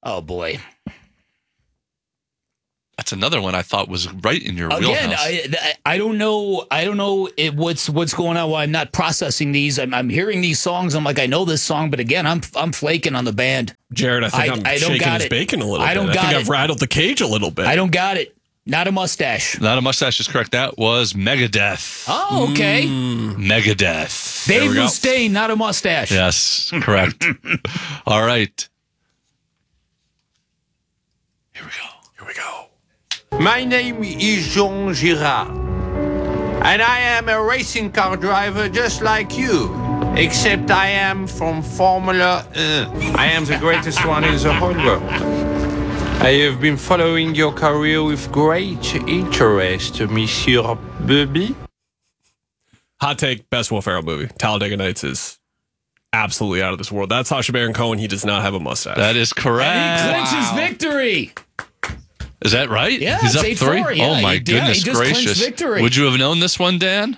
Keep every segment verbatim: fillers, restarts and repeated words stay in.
Oh, boy. That's another one I thought was right in your Again, wheelhouse. I, I don't know. I don't know it, what's what's going on. While I'm not processing these, I'm, I'm hearing these songs. I'm like, I know this song, but again, I'm I'm flaking on the band. Jared, I think I, I'm I don't shaking got his it. bacon a little I don't bit. I got think it. I've rattled the cage a little bit. I don't got it. Not a mustache. Not a mustache is correct. That was Megadeth. Oh, okay. Mm. Megadeth. Dave Mustaine, not a mustache. Yes, correct. All right. Here we go. Here we go. My name is Jean Girard, and I am a racing car driver just like you, except I am from Formula one. I am the greatest one in the whole world. I have been following your career with great interest, Monsieur Bubby. Hot take, best Will Ferrell movie. Talladega Nights is absolutely out of this world. That's Sacha Baron Cohen. He does not have a mustache. That is correct. And he clinches Wow. victory. Is that right? Yeah, He's it's up eight three. four, yeah, oh my he- yeah, goodness he just clinched gracious! victory. Would you have known this one, Dan?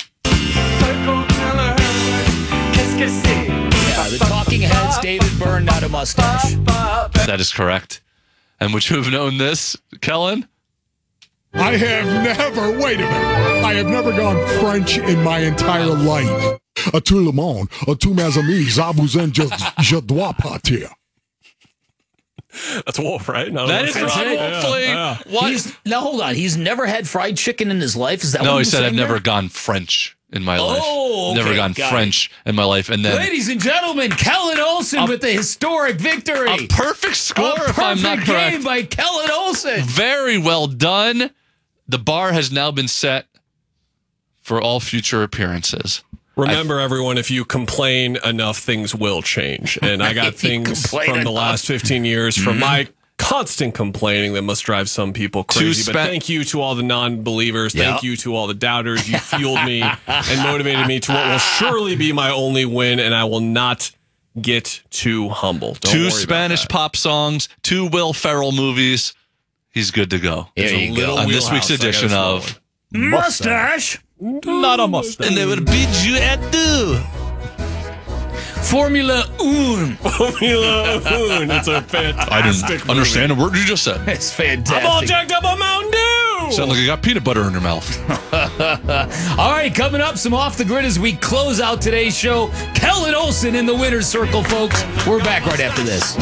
Yeah, the Talking Heads, David Byrne, not a mustache. That is correct. And would you have known this, Kellen? I have never, wait a minute, I have never gone French in my entire life. A tout le monde, a tous mes amis, je vous en je, je dois partir. That's Wolf, right? No, That is that's Ron it. Wolfley. Yeah, yeah. What? He's, now, hold on. He's never had fried chicken in his life? Is that No, what he was said I've saying never there? gone French in my life. Oh, okay, Never gone got French in my life. And then Ladies and gentlemen, Kellen Olson A- with the historic victory. a perfect score, A if I'm not perfect correct. game by Kellen Olson. Very well done. The bar has now been set for all future appearances. Remember, everyone, if you complain enough, things will change. And I got If you things complain from the enough. last fifteen years from my constant complaining that must drive some people crazy. spe- But thank you to all the non-believers. Yeah. Thank you to all the doubters. You fueled me and motivated me to what will surely be my only win, and I will not get too humble. Don't Two worry about Spanish that. pop songs, two Will Ferrell movies. He's good to go. There There's a you little go. On this wheelhouse week's I gotta edition throw of Mustache. Not a mustache. And they would bid you adieu. Formula One. Formula One. It's a fantastic I didn't understand a word you just said. It's fantastic. I'm all jacked up on Mountain Dew. Sound like you got peanut butter in your mouth. All right, coming up, some off the grid as we close out today's show. Kellen Olson in the winner's circle, folks. We're back right after this.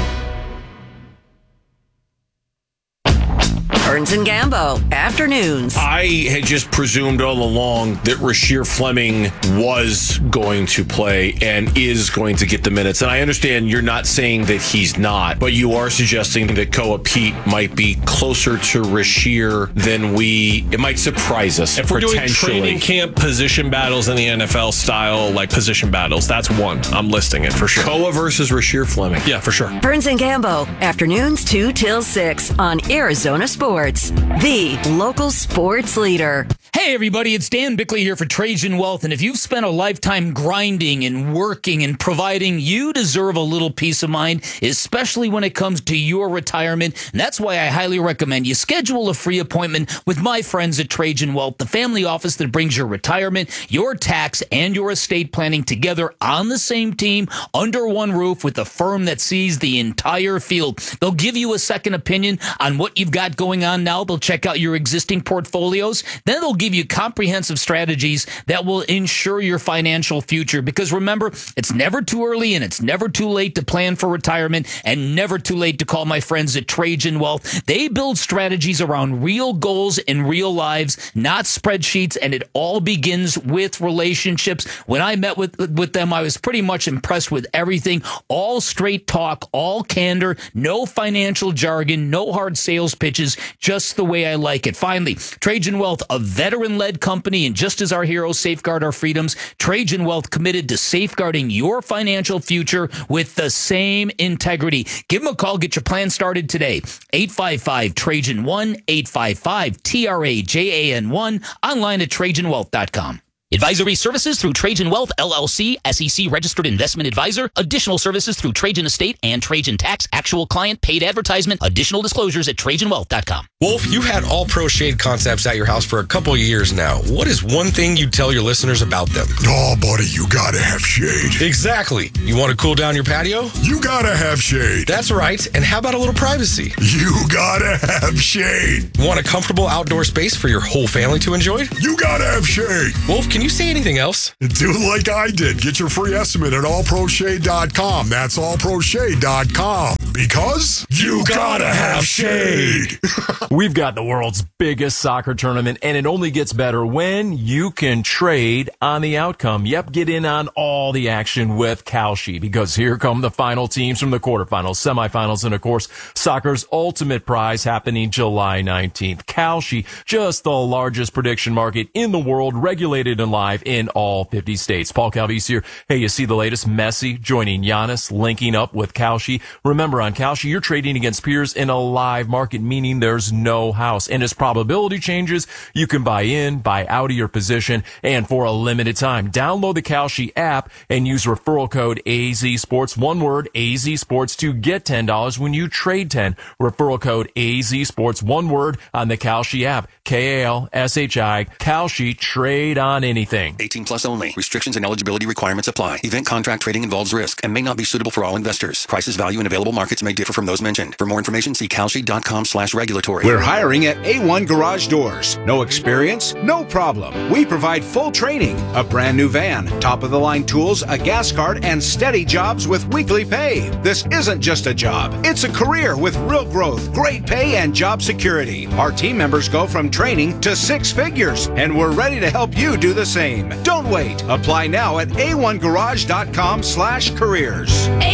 Burns and Gambo, afternoons. I had just presumed all along that Rasheer Fleming was going to play and is going to get the minutes. And I understand you're not saying that he's not, but you are suggesting that Koa Pete might be closer to Rasheer than we. It might surprise us. If we're doing potentially. training camp position battles in the N F L style, like position battles, that's one. I'm listing it for sure. Koa versus Rasheer Fleming. Yeah, for sure. Burns and Gambo, afternoons two till six on Arizona Sports, the local sports leader. Hey, everybody, it's Dan Bickley here for Trajan Wealth. And if you've spent a lifetime grinding and working and providing, you deserve a little peace of mind, especially when it comes to your retirement. And that's why I highly recommend you schedule a free appointment with my friends at Trajan Wealth, the family office that brings your retirement, your tax, and your estate planning together on the same team, under one roof, with a firm that sees the entire field. They'll give you a second opinion on what you've got going on now. They'll check out your existing portfolios. Then they'll give you comprehensive strategies that will ensure your financial future. Because remember, it's never too early and it's never too late to plan for retirement, and never too late to call my friends at Trajan Wealth. They build strategies around real goals in real lives, not spreadsheets, and it all begins with relationships. When I met with, with them, I was pretty much impressed with everything. All straight talk, all candor, no financial jargon, no hard sales pitches, just the way I like it. Finally, Trajan Wealth, a veteran-led company, and just as our heroes safeguard our freedoms, Trajan Wealth committed to safeguarding your financial future with the same integrity. Give them a call. Get your plan started today. eight five five Trajan one, eight five five T R A J A N one, online at Trajan Wealth dot com. Advisory services through Trajan Wealth, L L C, S E C registered investment advisor. Additional services through Trajan Estate and Trajan Tax. Actual client paid advertisement. Additional disclosures at Trajan Wealth dot com. Wolf, you've had All Pro Shade Concepts at your house for a couple of years now. What is one thing you'd tell your listeners about them? Oh, buddy, you gotta have shade. Exactly. You want to cool down your patio? You gotta have shade. That's right. And how about a little privacy? You gotta have shade. Want a comfortable outdoor space for your whole family to enjoy? You gotta have shade. Wolf, can you say anything else? Do like I did. Get your free estimate at all pro shade dot com. That's all pro shade dot com. Because you gotta have shade. We've got the world's biggest soccer tournament, and it only gets better when you can trade on the outcome. Yep, get in on all the action with Kalshi, because here come the final teams from the quarterfinals, semifinals, and of course, soccer's ultimate prize happening July nineteenth. Kalshi, just the largest prediction market in the world, regulated and live in all fifty states. Paul Calvise here. Hey, you see the latest? Messi joining Giannis, linking up with Kalshi. Remember, on Kalshi, you're trading against peers in a live market, meaning there's no house. And as probability changes, you can buy in, buy out of your position, and for a limited time, download the Kalshi app and use referral code A Z Sports, one word, A Z Sports, to get ten dollars when you trade ten. Referral code A Z Sports, one word, on the Kalshi app. K A L S H I, Kalshi, trade on anything. eighteen plus only. Restrictions and eligibility requirements apply. Event contract trading involves risk and may not be suitable for all investors. Prices, value, and available markets may differ from those mentioned. For more information, see kalshi dot com slash regulatory. We're hiring at A one Garage Doors. No experience? No problem. We provide full training, a brand new van, top-of-the-line tools, a gas card, and steady jobs with weekly pay. This isn't just a job. It's a career with real growth, great pay, and job security. Our team members go from training to six figures, and we're ready to help you do the same. Don't wait. Apply now at A one Garage dot com slash careers. A